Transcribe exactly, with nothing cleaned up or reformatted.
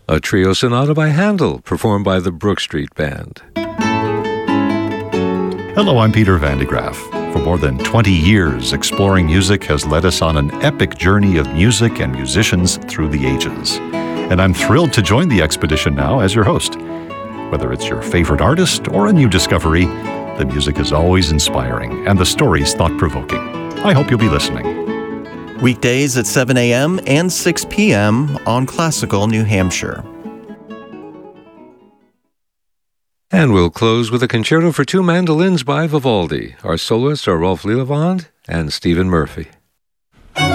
a trio sonata by Handel, performed by the Brook Street Band. Hello, I'm Peter Van de Graaff. For more than twenty years, Exploring Music has led us on an epic journey of music and musicians through the ages. And I'm thrilled to join the expedition now as your host. Whether it's your favorite artist or a new discovery, the music is always inspiring and the stories thought-provoking. I hope you'll be listening. Weekdays at seven a.m. and six p.m. on Classical New Hampshire. And we'll close with a concerto for two mandolins by Vivaldi. Our soloists are Rolf Lillewand and Stephen Murphy.